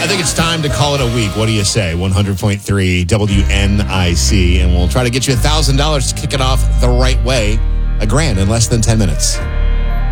think it's time to call it a week. What do you say? 100.3 WNIC. And we'll try to get you $1,000 to kick it off the right way. $1,000 in less than 10 minutes.